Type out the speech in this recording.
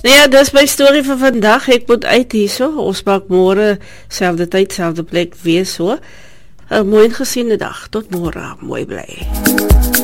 Nou ja, dis my storie vir vandag. Ek moet uit hierso. Ons maak môre selfde tyd, selfde plek weer so. 'n mooi gesiene dag. Tot môre. Mooi bly.